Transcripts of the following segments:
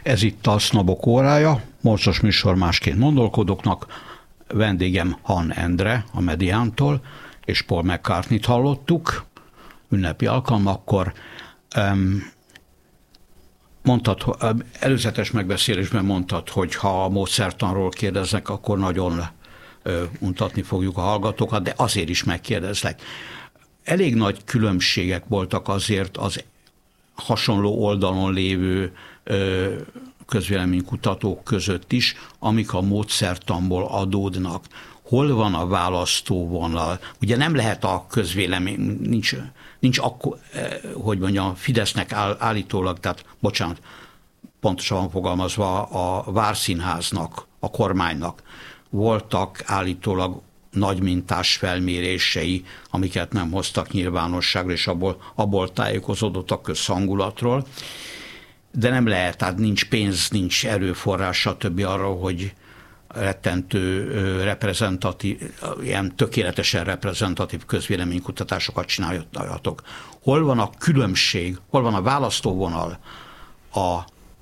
Ez itt a Sznobok órája, morcos műsor másként gondolkodóknak. Vendégem Han Endre a Mediántól, és Paul McCartney-t hallottuk ünnepi alkalmakkor. Előzetes megbeszélésben mondtad, hogy ha a módszertanról kérdeznek, akkor nagyon untatni fogjuk a hallgatókat, de azért is megkérdezlek. Elég nagy különbségek voltak azért az hasonló oldalon lévő közvéleménykutatók között is, amik a módszertanból adódnak. Hol van a választóvonal? Ugye nem lehet a közvélemény, nincs akkor, hogy mondjam, Fidesznek állítólag, tehát bocsánat, pontosan fogalmazva a Várszínháznak, a kormánynak voltak állítólag nagymintás felmérései, amiket nem hoztak nyilvánosságra, és abból tájékozódott a közhangulatról. De nem lehet, tehát nincs pénz, nincs erőforrás, stb. Arra, hogy rettentő reprezentatív, ilyen tökéletesen reprezentatív közvéleménykutatásokat csináljatok. Hol van a különbség, hol van a választóvonal a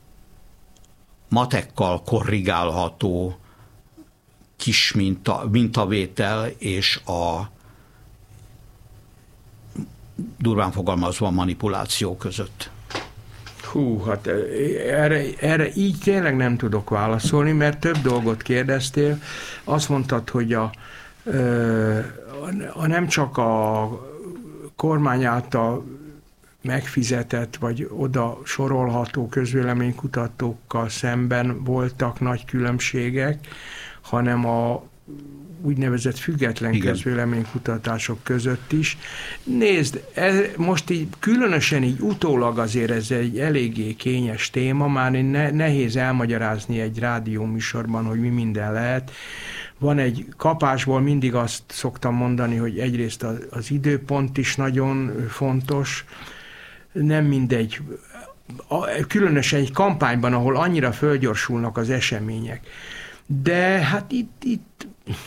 matekkal korrigálható kis mintavétel és a durván fogalmazva manipuláció között? Hú, hát erre így tényleg nem tudok válaszolni, mert több dolgot kérdeztél. Azt mondtad, hogy nem csak a kormány által megfizetett, vagy oda sorolható közvéleménykutatókkal szemben voltak nagy különbségek, hanem a úgynevezett független közvéleménykutatások között is. Nézd, most így különösen így utólag azért ez egy eléggé kényes téma, már nehéz elmagyarázni egy rádióműsorban, hogy mi minden lehet. Van egy kapásból, mindig azt szoktam mondani, hogy egyrészt az időpont is nagyon fontos, nem mindegy, különösen egy kampányban, ahol annyira fölgyorsulnak az események. De hát itt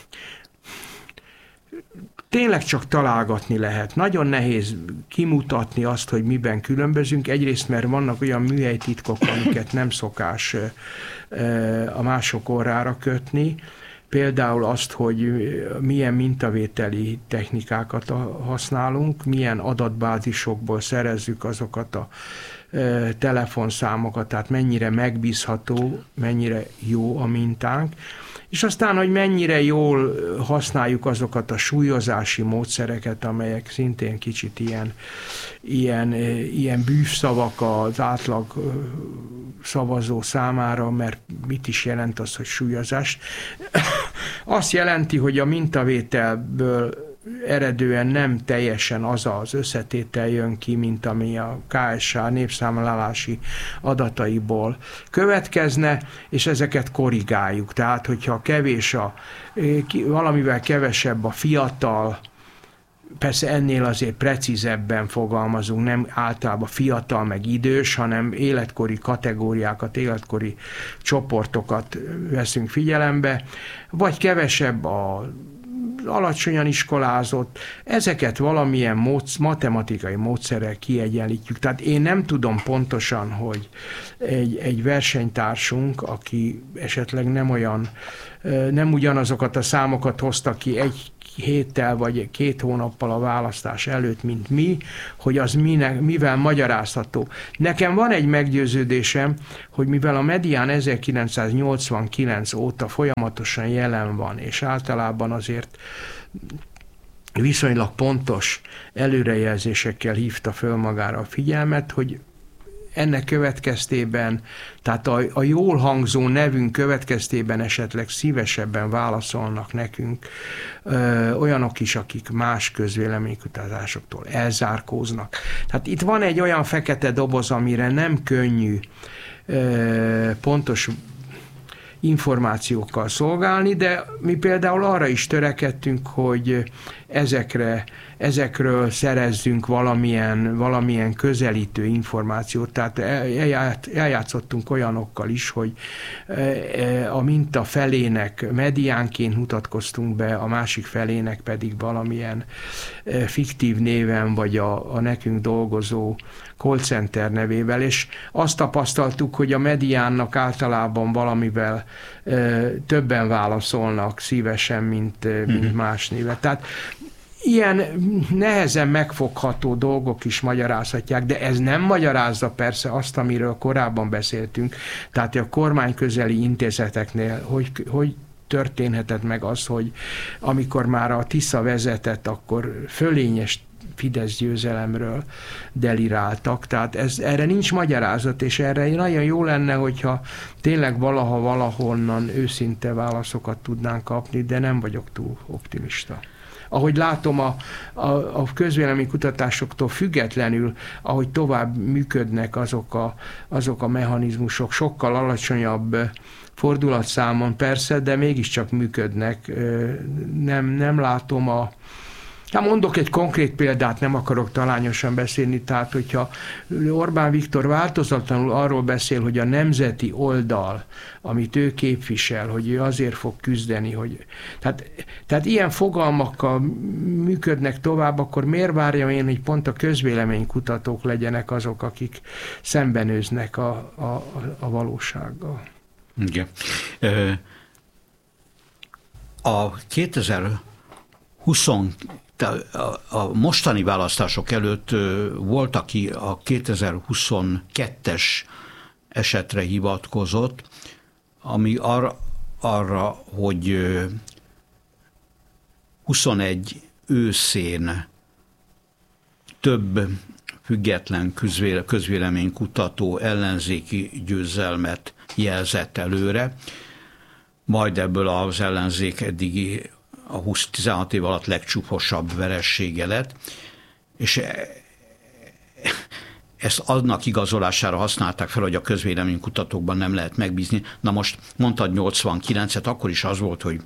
tényleg csak találgatni lehet. Nagyon nehéz kimutatni azt, hogy miben különbözünk. Egyrészt, mert vannak olyan műhelytitkok, amiket nem szokás a mások orrára kötni. Például azt, hogy milyen mintavételi technikákat használunk, milyen adatbázisokból szerezzük azokat a telefonszámokat, tehát mennyire megbízható, mennyire jó a mintánk, és aztán, hogy mennyire jól használjuk azokat a súlyozási módszereket, amelyek szintén kicsit ilyen bűvszavak az átlag szavazó számára, mert mit is jelent az, hogy súlyozás? Azt jelenti, hogy a mintavételből eredően nem teljesen az az összetétel jön ki, mint ami a KSH népszámlálási adataiból következne, és ezeket korrigáljuk. Tehát, hogyha valamivel kevesebb a fiatal, persze ennél azért precízebben fogalmazunk, nem általában fiatal meg idős, hanem életkori kategóriákat, életkori csoportokat veszünk figyelembe, vagy kevesebb a alacsonyan iskolázott, ezeket valamilyen matematikai módszerrel kiegyenlítjük. Tehát én nem tudom pontosan, hogy egy versenytársunk, aki esetleg nem ugyanazokat a számokat hozta ki egy héttel vagy 2 hónappal a választás előtt, mint mi, hogy az mivel magyarázható. Nekem van egy meggyőződésem, hogy mivel a Medián 1989 óta folyamatosan jelen van, és általában azért viszonylag pontos előrejelzésekkel hívta föl magára a figyelmet, hogy ennek következtében, tehát a jól hangzó nevünk következtében esetleg szívesebben válaszolnak nekünk olyanok is, akik más közvéleménykutatásoktól elzárkóznak. Tehát itt van egy olyan fekete doboz, amire nem könnyű pontos információkkal szolgálni, de mi például arra is törekedtünk, hogy ezekről szerezzünk valamilyen közelítő információt. Tehát eljátszottunk olyanokkal is, hogy a minta felének mediánként mutatkoztunk be, a másik felének pedig valamilyen fiktív néven, vagy a nekünk dolgozó call center nevével, és azt tapasztaltuk, hogy a mediánnak általában valamivel többen válaszolnak szívesen, mint más néve. Tehát ilyen nehezen megfogható dolgok is magyarázhatják, de ez nem magyarázza persze azt, amiről korábban beszéltünk, tehát a kormányközeli intézeteknél, hogy történhetett meg az, hogy amikor már a Tisza vezetett, akkor fölényes Fidesz győzelemről deliráltak, tehát erre nincs magyarázat, és erre nagyon jó lenne, hogyha tényleg valahonnan őszinte válaszokat tudnánk kapni, de nem vagyok túl optimista. Ahogy látom, a közvéleménykutatásoktól függetlenül, ahogy tovább működnek azok a mechanizmusok, sokkal alacsonyabb fordulatszámon persze, de mégiscsak működnek. Nem látom mondok egy konkrét példát, nem akarok talányosan beszélni, tehát hogyha Orbán Viktor változatlanul arról beszél, hogy a nemzeti oldal, amit ő képvisel, hogy ő azért fog küzdeni, hogy... Tehát ilyen fogalmakkal működnek tovább, akkor miért várjam én, hogy pont a közvéleménykutatók legyenek azok, akik szembenőznek a valósággal? Igen. A a mostani választások előtt volt, aki a 2022-es esetre hivatkozott, ami arra, hogy 21 őszén több független közvéleménykutató ellenzéki győzelmet jelzett előre, majd ebből az ellenzék eddigi a 16 év alatt legcsúfosabb veressége lett, és ezt annak igazolására használták fel, hogy a közvéleménykutatókban nem lehet megbízni. Na most mondtad 89-et, akkor is az volt, hogy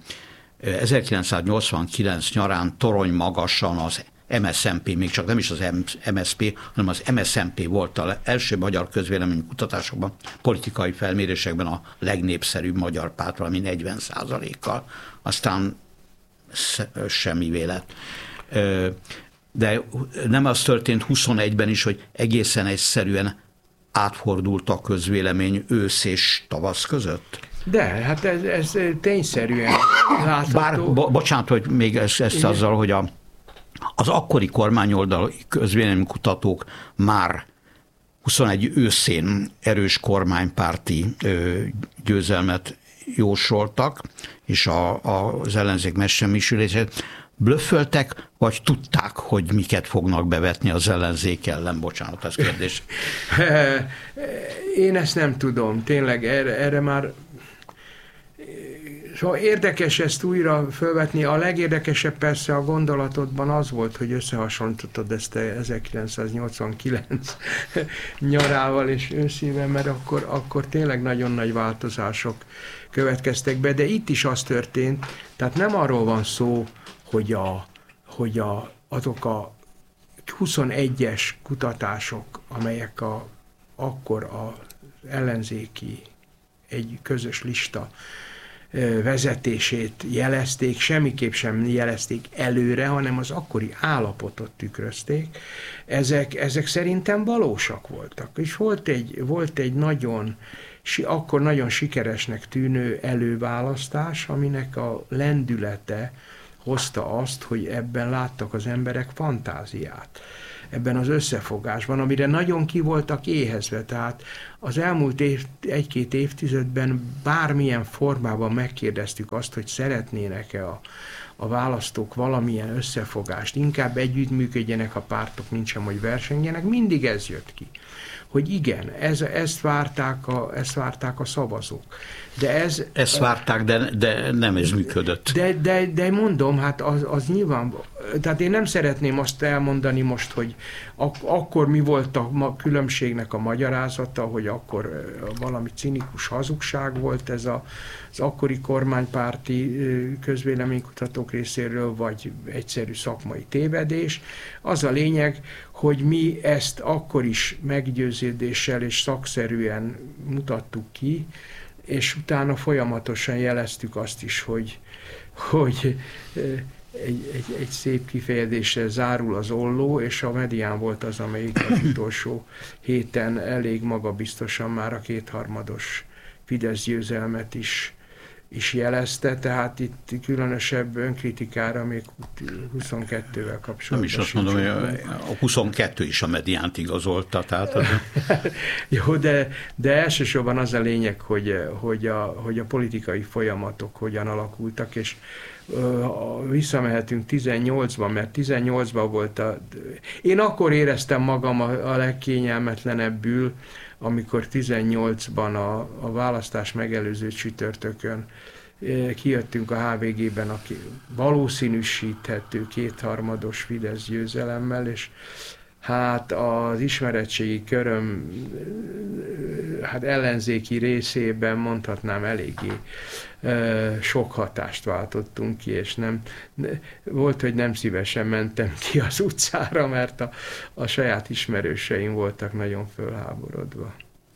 1989 nyarán torony magasan az MSZNP, még csak nem is az MSZP, hanem az MSZNP volt az első magyar közvéleménykutatásokban, politikai felmérésekben a legnépszerűbb magyar párt, valami 40%-kal. Aztán semmivé lett. De nem az történt 21-ben is, hogy egészen egyszerűen átfordult a közvélemény ősz és tavasz között? De, hát ez tényszerűen látható. Bár, bocsánat, hogy még ezt azzal, hogy az akkori kormányoldali közvéleménykutatók már 21 őszén erős kormánypárti győzelmet jósoltak, és az ellenzék megsemmisülését. Blöfföltek, vagy tudták, hogy miket fognak bevetni az ellenzék ellen? Bocsánat, ez kérdés. Én ezt nem tudom. Tényleg erre már... Szóval érdekes ezt újra felvetni. A legérdekesebb persze a gondolatodban az volt, hogy összehasonlítottad ezt 1989 nyarával és őszével, mert akkor tényleg nagyon nagy változások következtek be, de itt is az történt, tehát nem arról van szó, hogy azok a 21-es kutatások, amelyek akkor az ellenzéki egy közös lista vezetését jelezték, semmiképp sem jelezték előre, hanem az akkori állapotot tükrözték. Ezek szerintem valósak voltak. És volt egy akkor nagyon sikeresnek tűnő előválasztás, aminek a lendülete hozta azt, hogy ebben láttak az emberek fantáziát. Ebben az összefogásban, amire nagyon ki voltak éhezve. Tehát az elmúlt egy-két évtizedben bármilyen formában megkérdeztük azt, hogy szeretnének-e a választók valamilyen összefogást, inkább együttműködjenek a pártok, mint sem, hogy versengjenek, mindig ez jött ki. Hogy igen, ezt várták a szavazók. Ezt várták, de nem ez működött. De mondom, hát az nyilván, tehát én nem szeretném azt elmondani most, hogy akkor mi volt a különbségnek a magyarázata, hogy akkor valami cinikus hazugság volt ez az akkori kormánypárti közvéleménykutatók hallgatók részéről, vagy egyszerű szakmai tévedés. Az a lényeg, hogy mi ezt akkor is meggyőződéssel és szakszerűen mutattuk ki, és utána folyamatosan jeleztük azt is, hogy egy szép kifejezéssel zárul az olló, és a Medián volt az, amelyik az utolsó héten elég magabiztosan már a kétharmados Fidesz győzelmet is jelezte, tehát itt különösebb önkritikára még 22-vel kapcsolatban. Nem is azt mondom, hogy a 22 is a Mediánt igazolta. Tehát az... Jó, de elsősorban az a lényeg, hogy a politikai folyamatok hogyan alakultak, és visszamehetünk 18-ban, mert 18-ban volt Én akkor éreztem magam a legkényelmetlenebbül, amikor 18-ban a választás megelőző csütörtökön kijöttünk a HVG-ben a valószínűsíthető kétharmados Fidesz győzelemmel, és hát az ismeretségi köröm ellenzéki részében mondhatnám eléggé sok hatást váltottunk ki, és volt, hogy nem szívesen mentem ki az utcára, mert a saját ismerőseim voltak nagyon fölháborodva.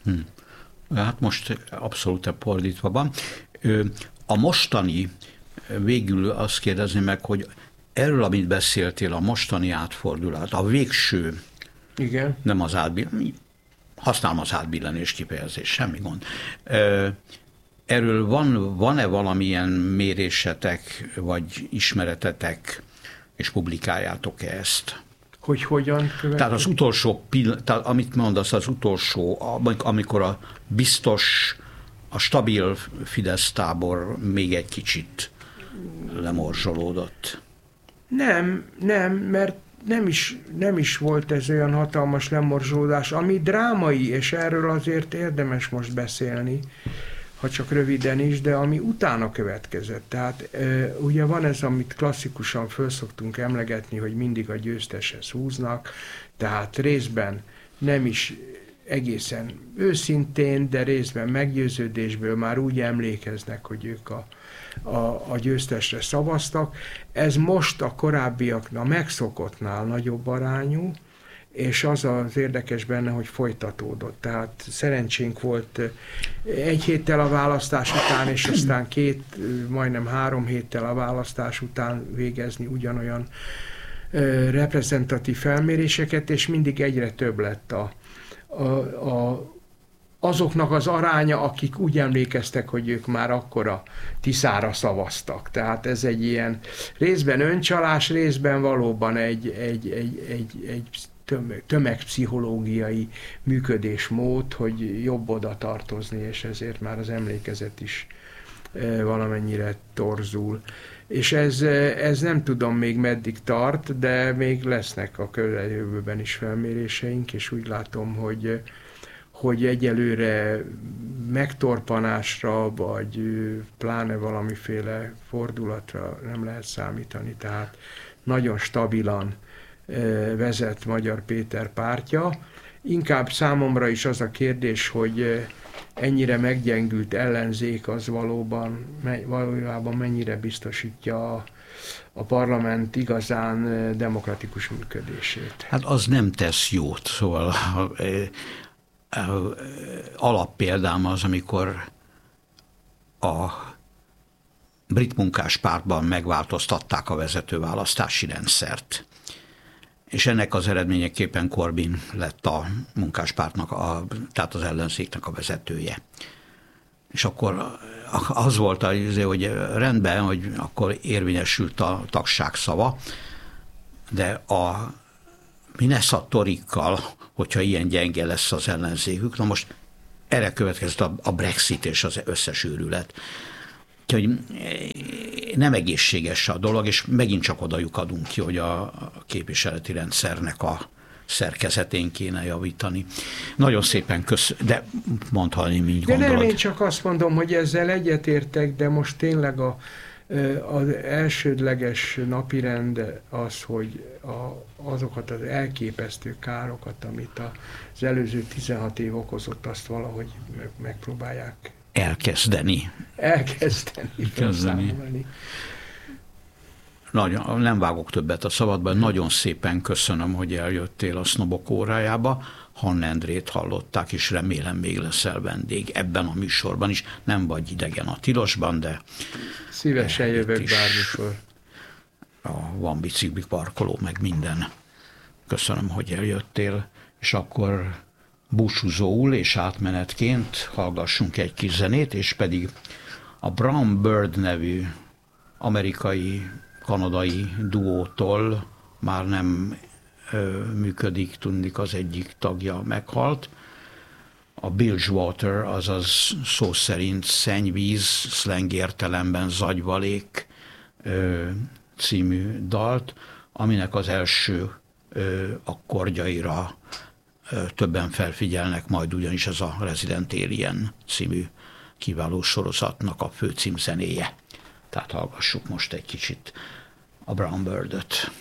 Hát most abszolút fordítva van. A mostani, végül azt kérdezni meg, hogy erről, amit beszéltél, a mostani átfordulat, a végső, igen, nem az használom az átbillenés kifejezést, semmi gond. Erről van-e valamilyen mérésetek, vagy ismeretetek, és publikáljátok-e ezt? Hogy hogyan következik? Tehát az utolsó tehát amit mondasz, az utolsó, amikor a biztos, a stabil Fidesz tábor még egy kicsit lemorzsolódott. Nem, mert nem is volt ez olyan hatalmas lemorzsolódás, ami drámai, és erről azért érdemes most beszélni, ha csak röviden is, de ami utána következett. Tehát ugye van ez, amit klasszikusan föl szoktunk emlegetni, hogy mindig a győzteshez húznak, tehát részben nem is egészen őszintén, de részben meggyőződésből már úgy emlékeznek, hogy ők a győztesre szavaztak. Ez most a korábbiaknak megszokottnál nagyobb arányú, és az az érdekes benne, hogy folytatódott. Tehát szerencsénk volt egy héttel a választás után, és aztán majdnem 3 héttel a választás után végezni ugyanolyan reprezentatív felméréseket, és mindig egyre több lett azoknak az aránya, akik úgy emlékeztek, hogy ők már akkor a Tiszára szavaztak. Tehát ez egy ilyen részben öncsalás, részben valóban egy tömegpszichológiai működésmód, hogy jobb oda tartozni, és ezért már az emlékezet is valamennyire torzul. És ez nem tudom még meddig tart, de még lesznek a közeljövőben is felméréseink, és úgy látom, hogy egyelőre megtorpanásra, vagy pláne valamiféle fordulatra nem lehet számítani. Tehát nagyon stabilan vezet Magyar Péter pártja. Inkább számomra is az a kérdés, hogy ennyire meggyengült ellenzék az valójában mennyire biztosítja a parlament igazán demokratikus működését. Hát az nem tesz jót, szóval alappéldám az, amikor a brit munkáspártban megváltoztatták a vezetőválasztási rendszert. És ennek az eredményeképpen Corbyn lett a munkáspártnak, tehát az ellenzéknek a vezetője. És akkor az volt, hogy rendben, hogy akkor érvényesült a tagság szava, de mi lesz a torikkal, hogyha ilyen gyenge lesz az ellenzékük? Na most erre következett a Brexit és az összes őrület. Úgyhogy nem egészséges a dolog, és megint csak oda lyukadunk ki, hogy a képviseleti rendszernek a szerkezetén kéne javítani. Nagyon szépen köszönöm, de mondhatni, mint gondolod. De nem, én csak azt mondom, hogy ezzel egyetértek, de most tényleg az elsődleges napirend az, hogy azokat az elképesztő károkat, amit az előző 16 év okozott, azt valahogy megpróbálják elkezdeni. nem vágok többet a szabadban, nagyon szépen köszönöm, hogy eljöttél a Sznobok órájába. Hanne Endrét hallották, és remélem még leszel vendég ebben a műsorban is. Nem vagy idegen a tilosban, de... Szívesen jövök bármikor. Van bicikli parkoló, meg minden. Köszönöm, hogy eljöttél, és akkor búcsúzóul és átmenetként hallgassunk egy kis zenét, és pedig a Brown Bird nevű amerikai-kanadai duótól már nem működik, tudnik, az egyik tagja meghalt. A Bilgewater, azaz szó szerint szennyvíz, szleng értelemben zagyvalék című dalt, aminek az első akkordjaira többen felfigyelnek, majd ugyanis ez a Resident Alien című kiváló sorozatnak a főcímzenéje. Tehát hallgassuk most egy kicsit a Brown Bird-öt.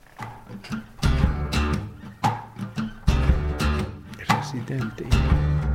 Resident Alien.